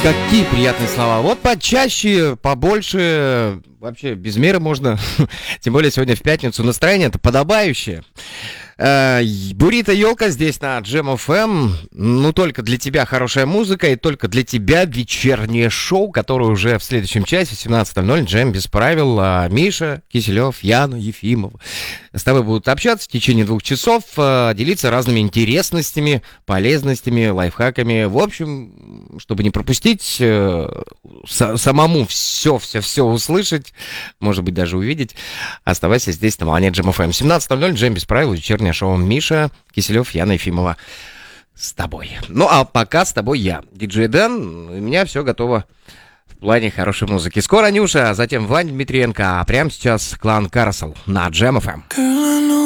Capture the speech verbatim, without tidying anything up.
Какие приятные слова. Вот почаще, побольше, вообще без меры можно. Тем более сегодня в пятницу настроение-то подобающее. Бурито Елка здесь на Джем эф эм. Ну, только для тебя хорошая музыка и только для тебя вечернее шоу, которое уже в следующем часе в семнадцать ноль ноль. Джем без правил. А Миша Киселев, Яна Ефимова с тобой будут общаться в течение двух часов, делиться разными интересностями, полезностями, лайфхаками. В общем, чтобы не пропустить, самому все-все-все услышать, может быть, даже увидеть, оставайся здесь на волне Джем эф эм. семнадцать ноль ноль, Джем без правил, вечернее шоу. Миша Киселев, Яна Ефимова с тобой. Ну, а пока с тобой я, диджей Дэн. У меня все готово в плане хорошей музыки. Скоро Нюша, а затем Ваня Дмитриенко, а прямо сейчас клан Карасел на Джем эф эм.